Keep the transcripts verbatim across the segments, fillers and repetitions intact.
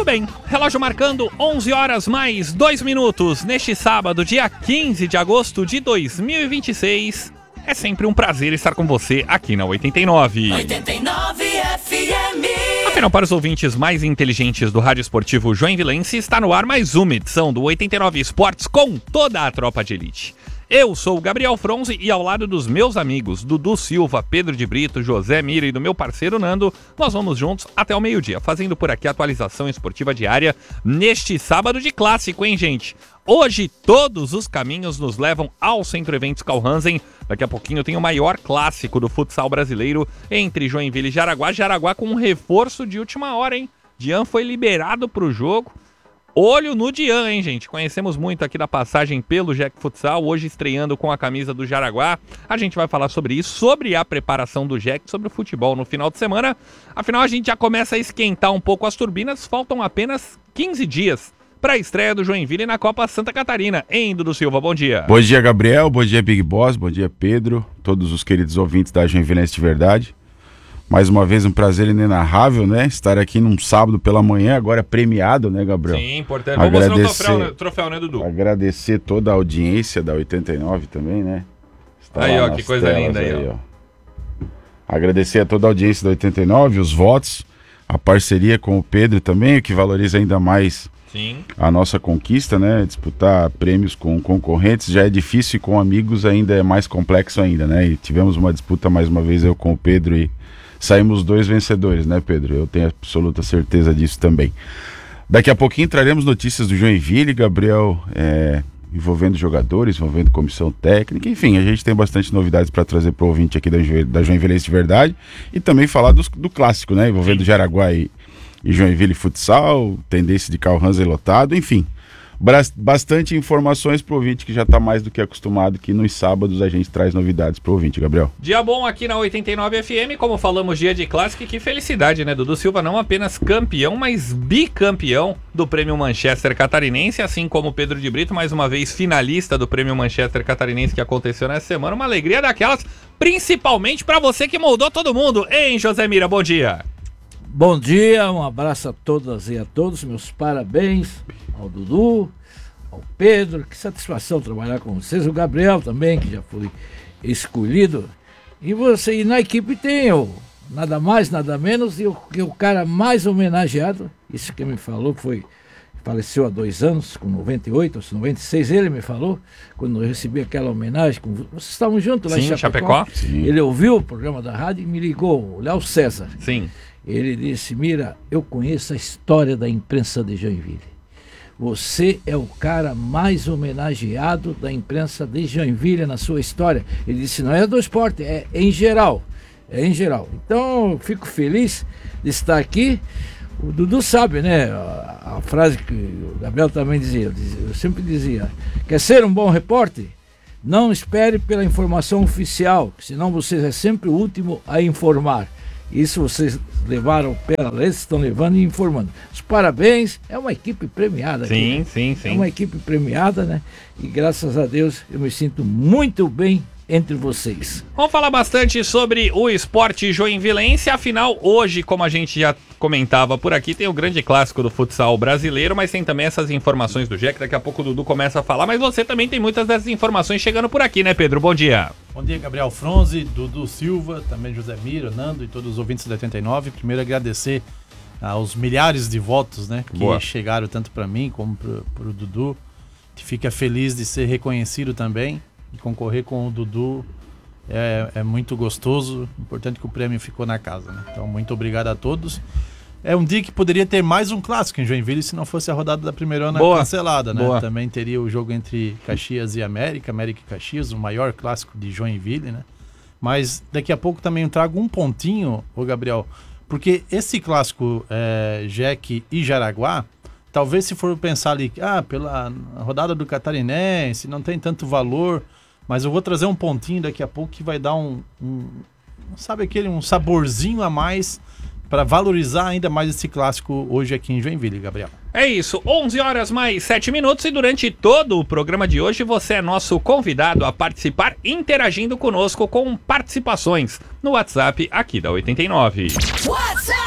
bem, relógio marcando onze horas mais dois minutos neste sábado, dia quinze de agosto de dois mil e vinte e seis. É sempre um prazer estar com você aqui na oitenta e nove. oitenta e nove F M. Afinal, para os ouvintes mais inteligentes do Rádio Esportivo Joinvilense, está no ar mais uma edição do oitenta e nove Esportes com toda a tropa de elite. Eu sou o Gabriel Fronzi e ao lado dos meus amigos Dudu Silva, Pedro de Brito, José Mira e do meu parceiro Nando, nós vamos juntos até o meio-dia, fazendo por aqui a atualização esportiva diária neste sábado de clássico, hein, gente? Hoje todos os caminhos nos levam ao Centro Eventos Calhansen. Daqui a pouquinho tem o maior clássico do futsal brasileiro entre Joinville e Jaraguá. Jaraguá com um reforço de última hora, hein? Dian foi liberado para o jogo. Olho no Dian, hein, gente? Conhecemos muito aqui da passagem pelo Jack Futsal, hoje estreando com a camisa do Jaraguá. A gente vai falar sobre isso, sobre a preparação do Jack, sobre o futebol no final de semana. Afinal, a gente já começa a esquentar um pouco as turbinas. Faltam apenas quinze dias para a estreia do Joinville na Copa Santa Catarina. Hein, Dudu Silva? Bom dia. Bom dia, Gabriel. Bom dia, Big Boss. Bom dia, Pedro. Todos os queridos ouvintes da Joinvilense de Verdade. Mais uma vez um prazer inenarrável, né? Estar aqui num sábado pela manhã, agora premiado, né, Gabriel? Sim, importante. Vamos mostrar o troféu, troféu, né, Dudu? Agradecer toda a audiência da oitenta e nove também, né? Está aí, ó, que coisa linda aí, aí ó. ó. Agradecer a toda a audiência da oitenta e nove, os votos, a parceria com o Pedro também, o que valoriza ainda mais Sim. a nossa conquista, né? Disputar prêmios com concorrentes já é difícil e com amigos ainda é mais complexo ainda, né? E tivemos uma disputa mais uma vez eu com o Pedro e saímos dois vencedores, né, Pedro? Eu tenho absoluta certeza disso também. Daqui a pouquinho traremos notícias do Joinville, Gabriel, é, envolvendo jogadores, envolvendo comissão técnica, enfim, a gente tem bastante novidades para trazer para o ouvinte aqui da, da Joinvilense de Verdade e também falar dos, do clássico, né, envolvendo Sim. Jaraguá e, e Joinville Futsal, tendência de Calhansen lotado, enfim. Bastante informações pro ouvinte que já tá mais do que acostumado que nos sábados a gente traz novidades pro ouvinte, Gabriel. Dia bom aqui na oitenta e nove F M, como falamos, dia de clássico, que felicidade, né? Dudu Silva não apenas campeão, mas bicampeão do Prêmio Manchester Catarinense, assim como Pedro de Brito, mais uma vez finalista do Prêmio Manchester Catarinense que aconteceu nessa semana. Uma alegria daquelas, principalmente pra você que moldou todo mundo, hein, José Mira? Bom dia! Bom dia, um abraço a todas e a todos, meus parabéns ao Dudu, ao Pedro, que satisfação trabalhar com vocês, o Gabriel também, que já foi escolhido, e você, e na equipe tem o nada mais, nada menos, e o, e o cara mais homenageado, isso que me falou, foi, faleceu há dois anos, com noventa e oito, ou noventa e seis, ele me falou, quando eu recebi aquela homenagem, com, vocês estavam juntos lá Sim, em Chapecó, Chapecó. Sim. Ele ouviu o programa da rádio e me ligou, o Léo César. Sim. Ele disse, Mira, eu conheço a história da imprensa de Joinville. Você é o cara mais homenageado da imprensa de Joinville na sua história. Ele disse, não é do esporte, é em geral. É em geral. Então, eu fico feliz de estar aqui. O Dudu sabe, né? A, a frase que o Gabriel também dizia, eu, dizia, eu sempre dizia, quer ser um bom repórter? Não espere pela informação oficial, senão você é sempre o último a informar. Isso vocês levaram o pé, eles estão levando e informando. Os parabéns, é uma equipe premiada. Sim, aqui, né? sim, sim. É uma equipe premiada, né? E graças a Deus eu me sinto muito bem entre vocês. Vamos falar bastante sobre o esporte joinvilense, afinal hoje, como a gente já comentava por aqui, tem o grande clássico do futsal brasileiro, mas tem também essas informações do Jack, daqui a pouco o Dudu começa a falar, mas você também tem muitas dessas informações chegando por aqui, né, Pedro? Bom dia. Bom dia, Gabriel Fronzi, Dudu Silva, também José Mira, Nando e todos os ouvintes da oitenta e nove. Primeiro agradecer aos milhares de votos, né, que Boa. chegaram tanto para mim como para o Dudu, que fica feliz de ser reconhecido também. E concorrer com o Dudu é, é muito gostoso, importante que o prêmio ficou na casa, né? Então, muito obrigado a todos. É um dia que poderia ter mais um clássico em Joinville se não fosse a rodada da primeirona cancelada, né? Boa. Também teria o jogo entre Caxias e América, América e Caxias, o maior clássico de Joinville, né? Mas daqui a pouco também eu trago um pontinho, ô Gabriel, porque esse clássico é, Jack e Jaraguá, talvez se for pensar ali, ah, pela rodada do Catarinense, não tem tanto valor, mas eu vou trazer um pontinho daqui a pouco que vai dar um, um sabe aquele, um saborzinho a mais para valorizar ainda mais esse clássico hoje aqui em Joinville, Gabriel. É isso, onze horas mais sete minutos e durante todo o programa de hoje você é nosso convidado a participar interagindo conosco com participações no WhatsApp aqui da oitenta e nove. WhatsApp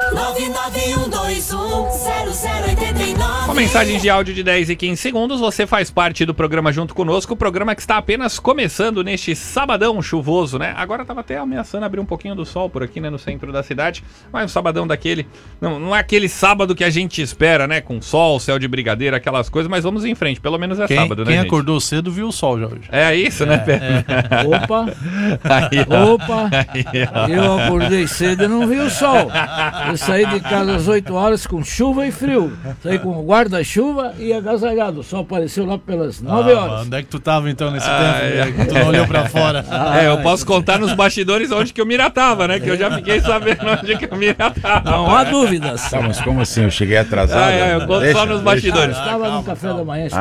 nove nove um dois um zero zero oito nove. Com mensagens de áudio de dez e quinze segundos, você faz parte do programa junto conosco, o programa que está apenas começando neste sabadão chuvoso, né? Agora estava até ameaçando abrir um pouquinho do sol por aqui, né, no centro da cidade, mas um sabadão daquele, não, não é aquele sábado que a gente espera, né, com sol, céu de brigadeiro, aquelas coisas, mas vamos em frente, pelo menos é quem, sábado, né, Quem gente? acordou cedo viu o sol já hoje. É isso, é, né, Pedro? É. Opa, Aí, ó. opa, eu acordei cedo e não vi o sol. Eu saí de casa às oito horas com chuva e frio. Saí com guarda-chuva e agasalhado. O sol apareceu lá pelas nove Ah, horas. onde é que tu tava então nesse Ah, tempo? é. Que tu não olhou pra fora. É, eu posso contar nos bastidores onde que o Mira tava, né? Que eu já fiquei sabendo onde que o Mira tava. Não há dúvidas. Tá, mas como assim? Eu cheguei atrasado? Ah, é, eu conto Deixa, só nos deixa. bastidores. Eu estava calma, no café calma. da manhã.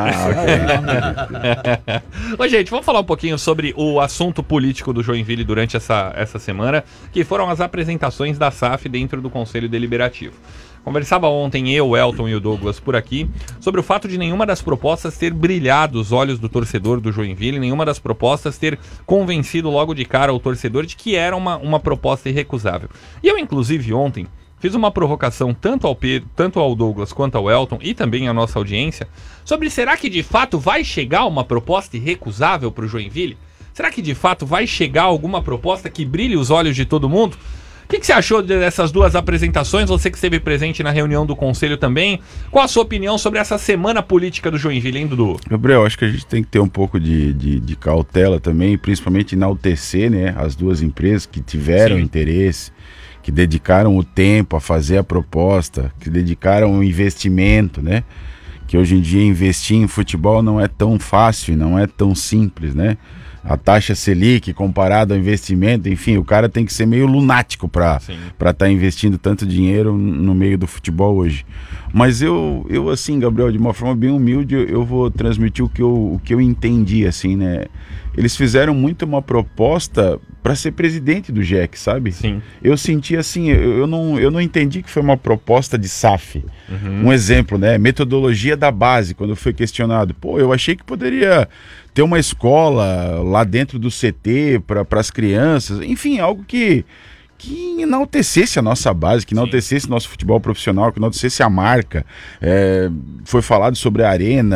Ah, Ô, gente, vamos falar um pouquinho sobre o assunto político do Joinville durante essa, essa semana, que foram as apresentações da S A F dentro do Conselho Deliberativo. Conversava ontem eu, o Elton e o Douglas por aqui sobre o fato de nenhuma das propostas ter brilhado os olhos do torcedor do Joinville, nenhuma das propostas ter convencido logo de cara o torcedor de que era uma, uma proposta irrecusável. E eu, inclusive, ontem fiz uma provocação tanto ao, Pedro, tanto ao Douglas quanto ao Elton e também à nossa audiência sobre será que de fato vai chegar uma proposta irrecusável para o Joinville? Será que de fato vai chegar alguma proposta que brilhe os olhos de todo mundo? O que, que você achou dessas duas apresentações? Você que esteve presente na reunião do Conselho também. Qual a sua opinião sobre essa semana política do Joinville, hein, Dudu? Gabriel, acho que a gente tem que ter um pouco de, de, de cautela também, principalmente enaltecer, né, as duas empresas que tiveram Sim. interesse, que dedicaram o tempo a fazer a proposta, que dedicaram o investimento, né? Que hoje em dia investir em futebol não é tão fácil, não é tão simples, né? A taxa Selic comparada ao investimento, enfim, o cara tem que ser meio lunático para para estar investindo tanto dinheiro no meio do futebol hoje. Mas eu, eu assim, Gabriel, de uma forma bem humilde, eu, eu vou transmitir o que eu, o que eu entendi, assim, né? Eles fizeram muito uma proposta para ser presidente do J E C, sabe? Sim. Eu senti assim, eu, eu, não, eu não entendi que foi uma proposta de S A F. Uhum. Um exemplo, né? Metodologia da base, quando foi questionado. Pô, eu achei que poderia ter uma escola lá dentro do C T para as crianças, enfim, algo que, que enaltecesse a nossa base, que enaltecesse o nosso futebol profissional, que enaltecesse a marca. É, foi falado sobre a arena,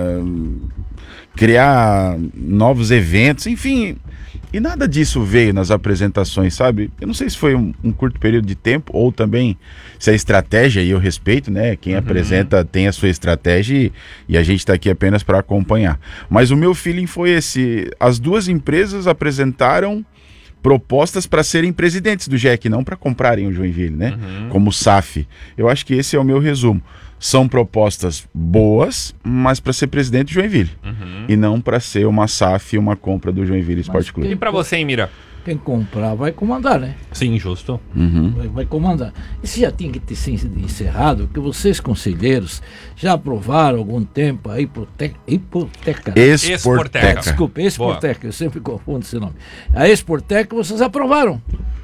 criar novos eventos, enfim. E nada disso veio nas apresentações, sabe? Eu não sei se foi um, um curto período de tempo ou também se a estratégia, e eu respeito, né? Quem uhum. apresenta tem a sua estratégia e, e a gente está aqui apenas para acompanhar. Mas o meu feeling foi esse: as duas empresas apresentaram propostas para serem presidentes do J E C, não para comprarem o Joinville, né? Uhum. Como S A F. Eu acho que esse é o meu resumo. São propostas boas, mas para ser presidente do Joinville. Uhum. E não para ser uma S A F e uma compra do Joinville Esporte Clube. E para você, hein, Mira? Quem comprar vai comandar, né? Sim, justo. Uhum. Vai, vai comandar. Isso já tinha que ter sido encerrado, porque vocês, conselheiros, já aprovaram há algum tempo a hipoteca. hipoteca Esporteca. Desculpa, Esporteca, eu sempre confundo esse nome. A Esporteca vocês aprovaram.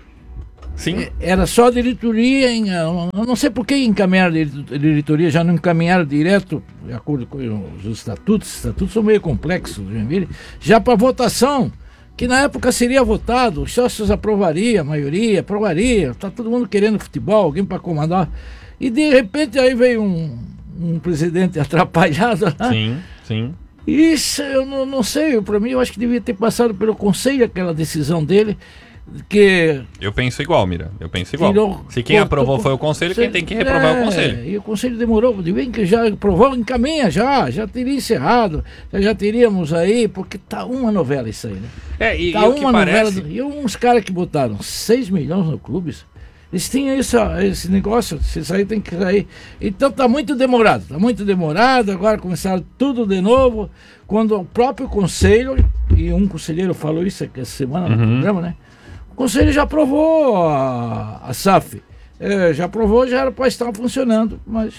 Sim. Era só a diretoria, em, eu não sei por que encaminharam a diretoria, já não encaminharam direto, de acordo com os estatutos, os estatutos são meio complexos, já para votação, que na época seria votado, os sócios aprovariam, a maioria aprovaria, está todo mundo querendo futebol, alguém para comandar, e de repente aí veio um, um presidente atrapalhado lá. Sim, sim. Isso eu não, não sei, para mim eu acho que devia ter passado pelo conselho aquela decisão dele, que eu penso igual, Mira. Eu penso igual. Tirou, Se quem cortou, aprovou foi o conselho, quem tem que reprovar é o conselho. E o conselho demorou, de bem que já aprovou, encaminha já, já teria encerrado, já, já teríamos aí, porque tá uma novela isso aí, né? É, e, tá e o uma que novela, parece... do, e uns caras que botaram seis milhões no clube, eles tinham isso, esse negócio, se sair tem que sair. Então tá muito demorado, tá muito demorado, agora começaram tudo de novo, quando o próprio conselho, e um conselheiro falou isso essa semana no Uhum. programa, né? O conselho já aprovou a, a S A F, é, já aprovou, já era para estar funcionando, mas...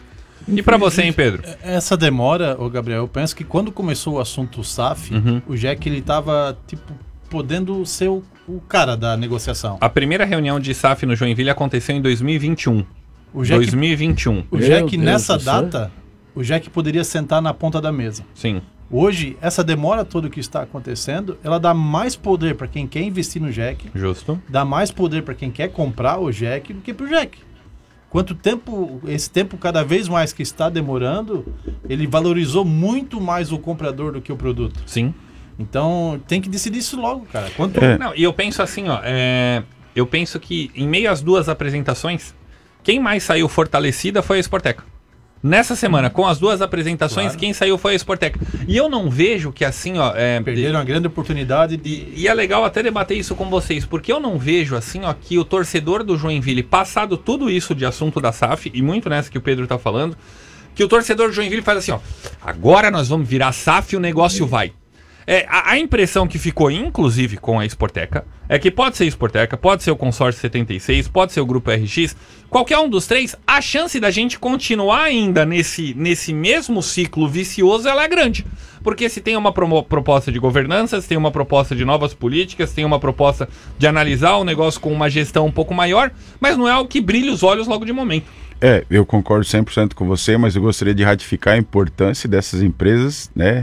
E para você, hein, Pedro? Essa demora, ô Gabriel, eu penso que quando começou o assunto S A F, Uhum. o J E C ele tava, tipo, podendo ser o, o cara da negociação. A primeira reunião de S A F no Joinville aconteceu em dois mil e vinte e um. O J E C, dois mil e vinte e um. o J E C Meu Deus nessa do céu. data, o J E C poderia sentar na ponta da mesa. Sim. Hoje, essa demora toda que está acontecendo, ela dá mais poder para quem quer investir no J E C, Justo. dá mais poder para quem quer comprar o J E C do que para o J E C. quanto tempo, esse tempo cada vez mais que está demorando, ele valorizou muito mais o comprador do que o produto. Sim. Então, tem que decidir isso logo, cara. Quanto... É. Não, e eu penso assim, ó, é, eu penso que em meio às duas apresentações, quem mais saiu fortalecida foi a Sporteca. Nessa semana, com as duas apresentações, Claro. quem saiu foi a Sporteca. E eu não vejo que assim, ó... É, Perderam uma grande oportunidade de... E, e é legal até debater isso com vocês, porque eu não vejo assim, ó, que o torcedor do Joinville, passado tudo isso de assunto da S A F, e muito nessa que o Pedro tá falando, que o torcedor do Joinville faz assim, ó, agora nós vamos virar S A F e o negócio vai. É, a, a impressão que ficou, inclusive, com a Sporteca, é que pode ser a Sporteca, pode ser o Consórcio setenta e seis, pode ser o Grupo R X, qualquer um dos três, a chance da gente continuar ainda nesse, nesse mesmo ciclo vicioso, ela é grande. Porque se tem uma promo- proposta de governança, se tem uma proposta de novas políticas, se tem uma proposta de analisar o negócio com uma gestão um pouco maior, mas não é algo que brilha os olhos logo de momento. É, eu concordo cem por cento com você, mas eu gostaria de ratificar a importância dessas empresas, né,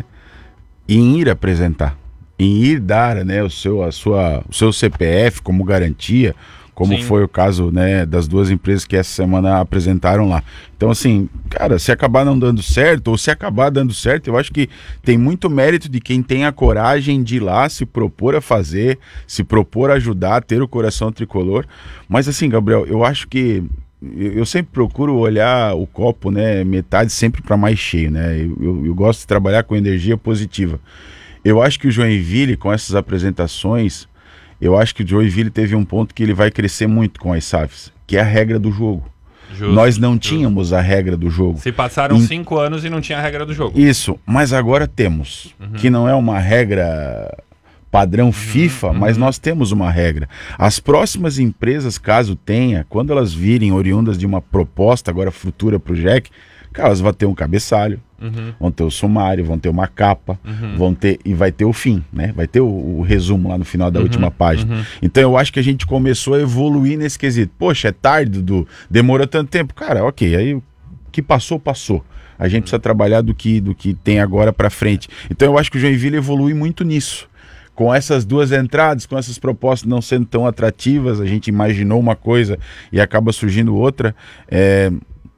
em ir apresentar, em ir dar, né, o seu, a sua, o seu C P F como garantia, como Sim. foi o caso, né, das duas empresas que essa semana apresentaram lá. Então, assim, cara, se acabar não dando certo, ou se acabar dando certo, eu acho que tem muito mérito de quem tem a coragem de ir lá, se propor a fazer, se propor a ajudar, ter o coração tricolor. Mas, assim, Gabriel, eu acho que eu sempre procuro olhar o copo, né, metade sempre para mais cheio, né? Eu, eu, eu gosto de trabalhar com energia positiva. Eu acho que o Joinville, com essas apresentações, eu acho que o Joinville teve um ponto que ele vai crescer muito com as S A Fs, que é a regra do jogo. Justo, Nós não justo. tínhamos a regra do jogo. Se passaram Em- cinco anos e não tinha a regra do jogo. Isso, mas agora temos, que não é uma regra padrão FIFA, mas nós temos uma regra. As próximas empresas, caso tenha, quando elas virem oriundas de uma proposta agora futura para o J E C, cara, elas vão ter um cabeçalho, Uhum. vão ter o sumário, vão ter uma capa, Uhum. vão ter e vai ter o fim, né? Vai ter o, o resumo lá no final da Uhum, última página. uhum. Então eu acho que a gente começou a evoluir nesse quesito. Poxa, é tarde, Dudu, demorou tanto tempo. Cara, ok, aí o que passou, passou. A gente precisa trabalhar do que, do que tem agora para frente. Então eu acho que o Joinville evolui muito nisso. Com essas duas entradas, com essas propostas não sendo tão atrativas, a gente imaginou uma coisa e acaba surgindo outra. É,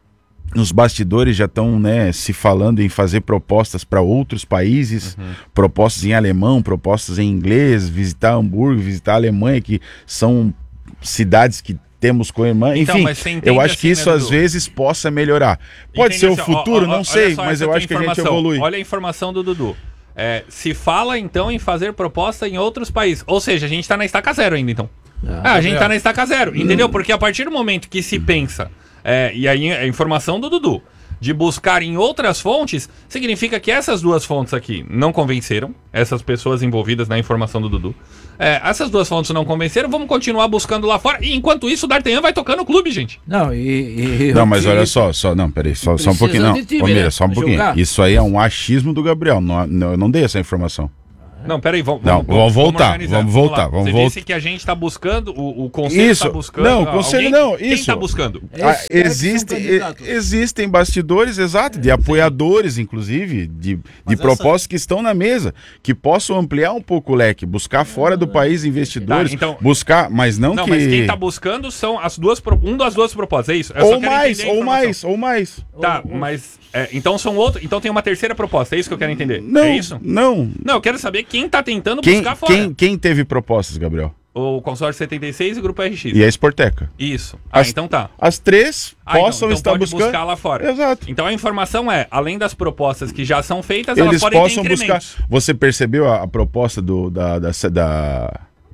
nos bastidores já estão, né, se falando em fazer propostas para outros países, Uhum. propostas em alemão, propostas em inglês, visitar Hamburgo, visitar a Alemanha, que são cidades que temos com a irmã. Então, Enfim, mas você entende eu acho que assim, isso né, às Dudu? vezes possa melhorar. Pode Entende ser o assim, ó, futuro, ó, ó, não olha sei, só mas essa eu tua acho que a gente informação. evolui. Olha a informação do Dudu. É, se fala então em fazer proposta em outros países. Ou seja, a gente tá na estaca zero ainda, então. Ah, a gente tá na estaca zero, entendeu? Porque a partir do momento que se pensa, é, e aí a informação do Dudu, de buscar em outras fontes, significa que essas duas fontes aqui não convenceram, essas pessoas envolvidas na informação do Dudu. É, essas duas fontes não convenceram, vamos continuar buscando lá fora. E enquanto isso, o D'Artagnan vai tocando o clube, gente. Não, e. e Não, mas e- olha só, só não, peraí, só, só um Precisa pouquinho, não. de time, Ô, Mira, né? só um Pra pouquinho. jogar. Isso aí é um achismo do Gabriel, não, não, eu não dei essa informação. Não, peraí, vamos, Não, vamos voltar, organizar. vamos voltar, lá. vamos Você voltar. disse que a gente tá buscando, o, o conselho Isso, tá buscando. não, o ah, conselho alguém- não, Quem isso. tá buscando? Ah, Esses é que são existem, candidatos. e- existem bastidores, exato, de apoiadores, inclusive, de, de Mas propostas que estão na mesa, que possam ampliar um pouco o leque, buscar fora do país investidores, Tá, então- buscar, mas não, Não, que... mas quem tá buscando são as duas, pro- um das duas propostas, é isso? Eu só Ou quero mais, entender a ou informação. mais, ou mais. Tá, mas é, então são outros, então tem uma terceira proposta, é isso que eu quero entender. Não, É isso? não. Não, eu quero saber quem tá tentando Quem, buscar fora. quem, quem teve propostas, Gabriel? O Consórcio setenta e seis e o Grupo R X. E a Sporteca. Isso. Ah, As- então tá. As três Ah, então, possam então estar pode buscando. buscar lá fora. Exato. Então a informação é, além das propostas que já são feitas, elas Eles podem possam ter buscar. incrementos. Você percebeu a, a proposta do, da, da, da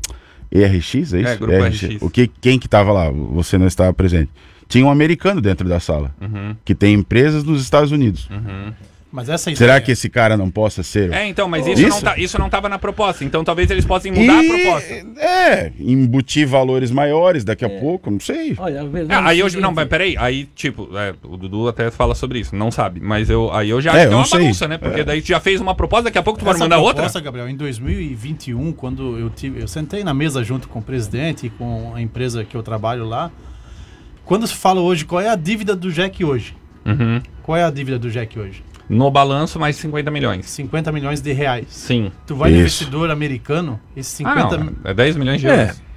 E R X, é isso? É, Grupo R X. O que, quem que estava lá? Você não estava presente. Tinha um americano dentro da sala, Uhum, que tem empresas nos Estados Unidos. uhum. Mas essa ideia... Será que esse cara não possa ser? É, então, mas isso, Isso? Não tá, isso não tava na proposta. Então talvez eles possam mudar a proposta. É, embutir valores maiores daqui a pouco, não sei. Olha, a verdade Ah, aí é o eu. Não, seguinte, mas peraí. Aí, tipo, é, o Dudu até fala sobre isso, não sabe. Mas eu, aí eu já É, acho eu que é não uma sei. bagunça, né? Porque daí tu já fez uma proposta, daqui a pouco tu vai Essa mandar outra. proposta, Gabriel, em dois mil e vinte e um, quando eu tive, eu sentei na mesa junto com o presidente e com a empresa que eu trabalho lá. Quando se fala hoje, qual é a dívida do J E C hoje? Uhum. Qual é a dívida do J E C hoje? No balanço, mais cinquenta milhões. cinquenta milhões de reais. Sim. Tu vai no Isso. investidor americano, esses Ah, cinquenta... não. É dez milhões de É, euros.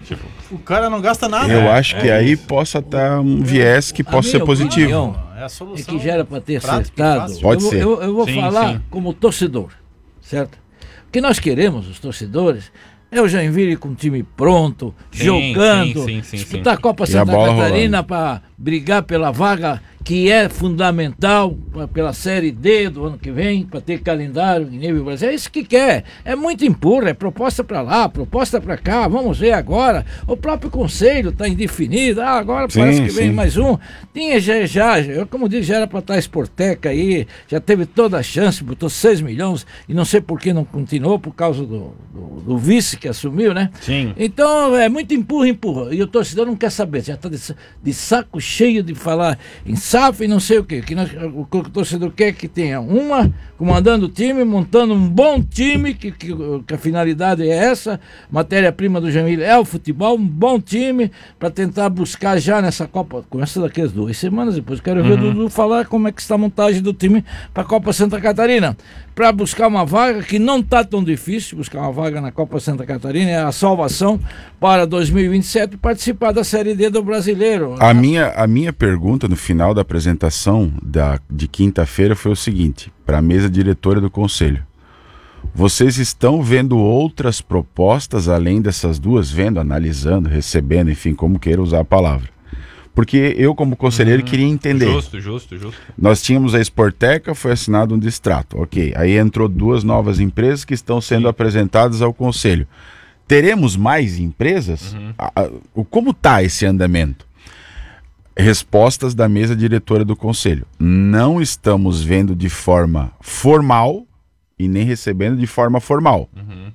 Tipo, O cara não gasta nada. Eu É, acho que aí possa estar um viés que A possa minha ser positivo. opinião É a é solução. que já era para ter prática e acertado. fácil. Pode eu, ser. Eu, eu vou Sim, falar sim. como torcedor, certo? O que nós queremos, os torcedores, é o Joinville com o time pronto, Sim, jogando, sim, sim, sim, disputar sim. a Copa E a Santa bola Catarina para brigar pela vaga que é fundamental pra- pela Série D do ano que vem, para ter calendário em nível Brasil. É isso que quer. É muito empurra, é proposta para lá, proposta para cá. Vamos ver agora. O próprio conselho está indefinido. Ah, agora Sim, parece que vem sim. mais um. Tinha já, já, eu, como disse, já era para estar a Sporteca aí, já teve toda a chance, botou seis milhões e não sei por que não continuou, por causa do, do, do vice que assumiu, né? Sim. Então é muito empurra, empurra. E o torcedor não quer saber, já está de, sa- de saco cheio de falar em S A F e não sei o quê. Que nós- o que o torcedor quer que tenha uma comandando o time, montando um bom time, que, que, que a finalidade é essa, matéria-prima do Joinville é o futebol, um bom time para tentar buscar já nessa Copa. Começa daqui as duas semanas, depois quero ver o Dudu falar como é que está a montagem do time para a Copa Santa Catarina. Para buscar uma vaga que não está tão difícil, buscar uma vaga na Copa Santa Catarina, é a salvação para dois mil e vinte e sete participar da Série D do Brasileiro. A minha, a minha pergunta no final da apresentação da, de quinta-feira foi o seguinte, para a mesa diretora do Conselho. Vocês estão vendo outras propostas além dessas duas? Vendo, analisando, recebendo, enfim, como queira usar a palavra. Porque eu, como conselheiro, queria entender. Justo, justo, justo. Nós tínhamos a Sporteca, foi assinado um distrato. Ok, aí entrou duas novas empresas que estão sendo apresentadas ao Conselho. Teremos mais empresas? A- a- o- como está esse andamento? Respostas da mesa diretora do Conselho. Não estamos vendo de forma formal e nem recebendo de forma formal.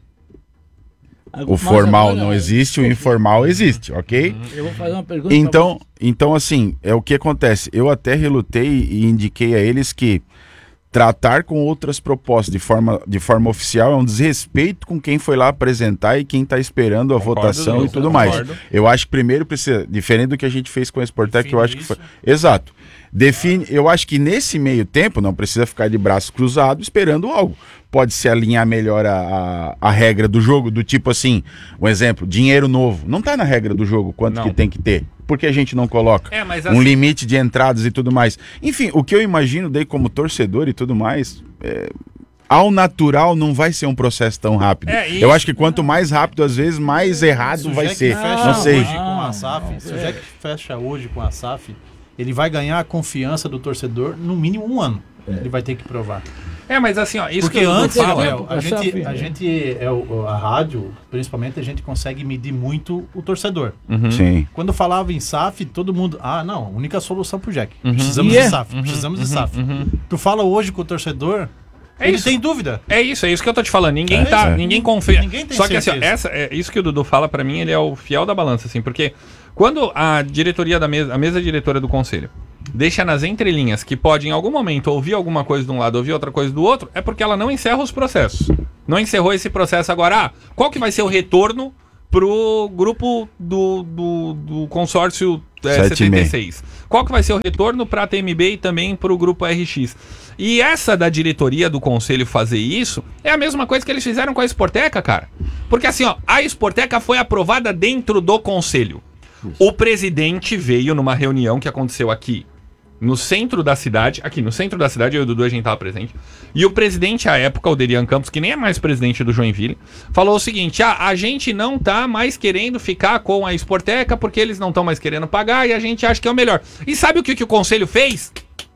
O Mas formal agora, não existe, o informal existe, ok? Eu vou fazer uma pergunta. Então, então, assim, é o que acontece. Eu até relutei e indiquei a eles que tratar com outras propostas de forma, de forma oficial é um desrespeito com quem foi lá apresentar e quem está esperando a Concordo, votação Dudu, e tudo mais. concordo. Eu acho que primeiro precisa, diferente do que a gente fez com a Sportec, que eu Define acho que foi. isso. Exato. Define, eu acho que nesse meio tempo não precisa ficar de braços cruzados esperando algo. Pode se alinhar melhor a, a, a regra do jogo, do tipo assim, um exemplo, dinheiro novo. Não está na regra do jogo quanto Não. que tem que ter. Por que a gente não coloca? É, mas Um assim- limite de entradas e tudo mais. Enfim, o que eu imagino daí como torcedor e tudo mais, é, ao natural não vai ser um processo tão rápido. É, e- Eu acho que quanto mais rápido, às vezes, mais Se errado o vai Jack ser. fecha Não sei. hoje com a Não, SAF, não, se o é. Jack fecha hoje com a SAF, ele vai ganhar a confiança do torcedor no mínimo um ano. Ele vai ter que provar. É, mas assim, ó, isso Porque que eu antes, falo, tempo Rafael, pra a gente, SAF, a né? gente é o- a rádio, principalmente, a gente consegue medir muito o torcedor. Sim. Quando falava em SAF, todo mundo, ah, não, única solução pro Jack. Precisamos E de é. SAF, precisamos de SAF. Tu fala hoje com o torcedor, É ele isso. tem dúvida. É isso, é isso que eu tô te falando. Ninguém É tá, isso. ninguém confia. Ninguém tem Só que assim, ó, certeza. essa, é, isso que o Dudu fala pra mim, ele é o fiel da balança, assim, porque quando a diretoria da mesa, a mesa diretora do conselho, deixa nas entrelinhas que pode em algum momento ouvir alguma coisa de um lado, ouvir outra coisa do outro, é porque ela não encerra os processos. Não encerrou esse processo agora. Ah, qual que vai ser o retorno pro grupo do, do, do consórcio é, Sete e setenta e meio. seis? Qual que vai ser o retorno para a T M B e também para o grupo R X? E essa da diretoria do conselho fazer isso é a mesma coisa que eles fizeram com a Sporteca, cara. Porque assim, ó, a Sporteca foi aprovada dentro do conselho. O presidente veio numa reunião que aconteceu aqui no centro da cidade, aqui no centro da cidade, eu e o Dudu, a gente tava presente, e o presidente à época, o Derian Campos, que nem é mais presidente do Joinville, falou o seguinte: ah, a gente não tá mais querendo ficar com a Sporteca porque eles não estão mais querendo pagar e a gente acha que é o melhor. E sabe o que, que o conselho fez?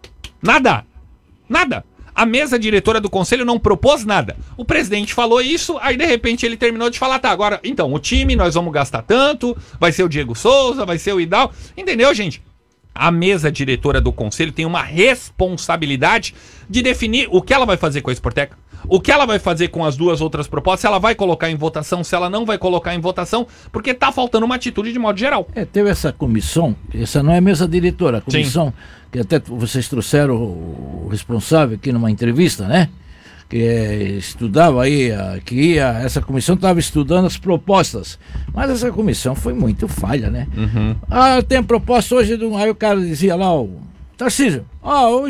Nada. Nada. A mesa diretora do conselho não propôs nada. O presidente falou isso, aí de repente ele terminou de falar, tá, agora, então, o time, nós vamos gastar tanto, vai ser o Diego Souza, vai ser o Idal, entendeu, gente? A mesa diretora do conselho tem uma responsabilidade de definir o que ela vai fazer com a Sporteca, o que ela vai fazer com as duas outras propostas, se ela vai colocar em votação, se ela não vai colocar em votação, porque tá faltando uma atitude de modo geral. É, teve essa comissão, essa não é mesa diretora, a comissão, que até vocês trouxeram o responsável aqui numa entrevista, né? Que é, estudava aí, a, que ia, essa comissão estava estudando as propostas, mas essa comissão foi muito falha, né? Ah, tem proposta hoje, de um, aí o cara dizia lá, o Tarcísio, ah, hoje eu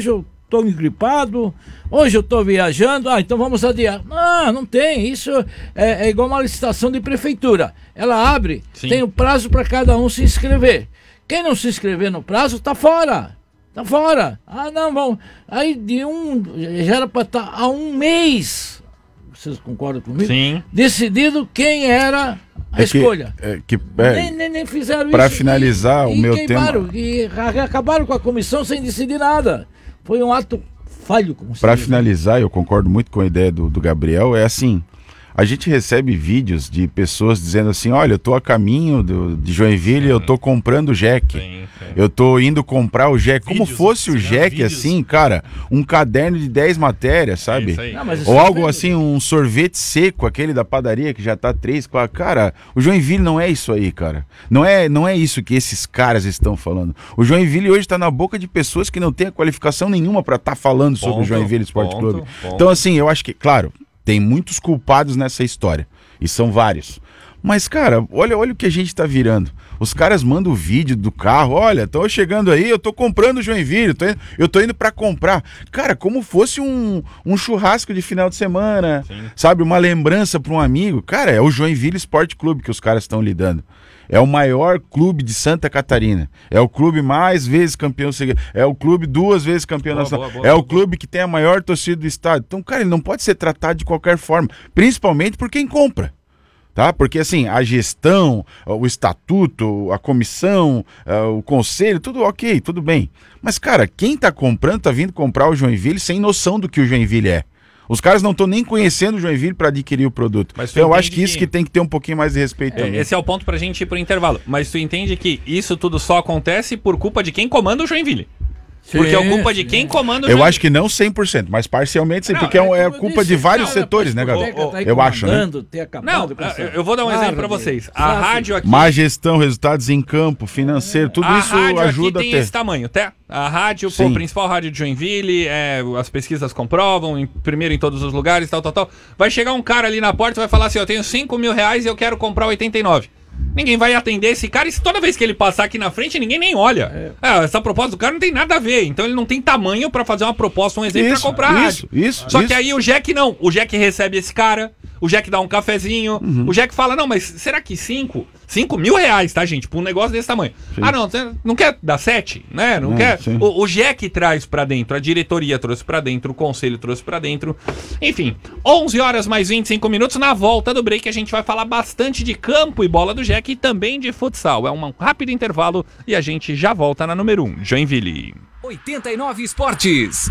tô engripado, hoje eu tô viajando, ah, então vamos adiar. Não, não tem, isso é, é igual uma licitação de prefeitura. Ela abre, Sim. tem o prazo para cada um se inscrever. Quem não se inscrever no prazo, tá fora. Tá fora. Ah, não, vamos. Aí de um, já era para estar há um mês, vocês concordam comigo? Sim. Decidido quem era a É escolha. Que, é, que, é, nem, nem, nem fizeram pra isso. finalizar, e, o e meu queimaram, tema... E acabaram com a comissão sem decidir nada. Foi um ato falho, como se Para diz. finalizar, eu concordo muito com a ideia do, do Gabriel, é assim, a gente recebe vídeos de pessoas dizendo assim, olha, eu tô a caminho do, de Joinville, eu tô comprando o Jack, Sim, sim. eu tô indo comprar o Jack, como Vídeos, fosse o né? Jack Vídeos. assim, cara, um caderno de dez matérias, sabe? Isso aí. Não, mas isso Ou é algo velho. assim, um sorvete seco, aquele da padaria que já tá três, quatro. Cara, o Joinville não é isso aí, cara. Não é, não é isso que esses caras estão falando. O Joinville hoje tá na boca de pessoas que não têm a qualificação nenhuma pra estar falando sobre o Ponto, Joinville Esporte ponto, Clube. ponto. Então, assim, eu acho que, claro, tem muitos culpados nessa história. E são vários. Mas, cara, olha, olha o que a gente tá virando. Os caras mandam o vídeo do carro. Olha, tô chegando aí, eu tô comprando o Joinville. Tô indo, eu tô indo pra comprar. Cara, como fosse um, um churrasco de final de semana. Sim. Sabe, uma lembrança pra um amigo. Cara, é o Joinville Esporte Clube que os caras estão lidando. É o maior clube de Santa Catarina. É o clube mais vezes campeão. É o clube duas vezes campeão Boa, nacional. boa, boa, é o boa. clube que tem a maior torcida do estado. Então, cara, ele não pode ser tratado de qualquer forma. Principalmente por quem compra. Tá? Porque assim, a gestão, o estatuto, a comissão, uh, o conselho, tudo ok, tudo bem. Mas, cara, quem tá comprando tá vindo comprar o Joinville sem noção do que o Joinville é. Os caras não estão nem conhecendo o Joinville para adquirir o produto. Mas tu Então, eu acho entende que isso que- que tem que ter um pouquinho mais de respeito É, também. esse é o ponto pra gente ir pro intervalo. Mas tu entende que isso tudo só acontece por culpa de quem comanda o Joinville. Porque é Sim, culpa de sim. quem comanda o Eu Joinville. acho que não cem por cento, mas parcialmente sim, Não, porque é, um- é como eu culpa disse, de vários cara, setores, né, parece Gabriel? que tá aí Eu acho, né? comandando, ter acabado Não, com essa eu vou dar um exemplo pra barra vocês. de- A sabe? rádio aqui... Má gestão, resultados em campo, financeiro, tudo a isso rádio ajuda aqui a tem ter. esse tamanho, tá? A rádio, pô, Sim. principal rádio de Joinville, é, as pesquisas comprovam, em, primeiro em todos os lugares, tal, tal, tal. Vai chegar um cara ali na porta e vai falar assim, eu tenho cinco mil reais e eu quero comprar oitenta e nove. Ninguém vai atender esse cara e se toda vez que ele passar aqui na frente, ninguém nem olha. É, essa proposta do cara não tem nada a ver. Então ele não tem tamanho pra fazer uma proposta, um exemplo Isso, pra comprar a isso, rádio. isso, Só isso. que aí o Jack não. O Jack recebe esse cara, o Jack dá um cafezinho, Uhum. o Jack fala, não, mas será que cinco? Cinco mil reais, tá, gente? Pra um negócio desse tamanho. Ah, não, você não quer dar sete? Né? Não É, quer? sim. O, o Jack traz pra dentro, a diretoria trouxe pra dentro, o conselho trouxe pra dentro. Enfim, onze horas mais vinte e cinco minutos. Na volta do break a gente vai falar bastante de campo e bola do Jack e também de futsal. É um rápido intervalo e a gente já volta na número um, Joinville. oitenta e nove Esportes.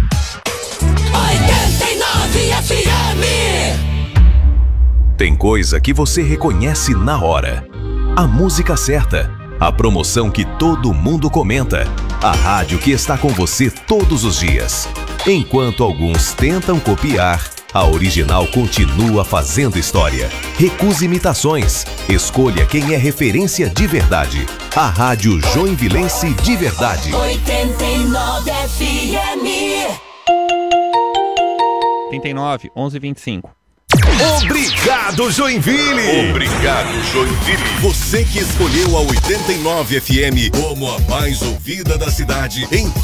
oitenta e nove F M. Tem coisa que você reconhece na hora. A música certa, a promoção que todo mundo comenta, a rádio que está com você todos os dias. Enquanto alguns tentam copiar, a original continua fazendo história. Recuse imitações. Escolha quem é referência de verdade. A Rádio Joinvilense de verdade. oitenta e nove F M. oitenta e nove, onze e vinte e cinco. Obrigado, Joinville! Obrigado, Joinville! Você que escolheu a oitenta e nove F M como a mais ouvida da cidade em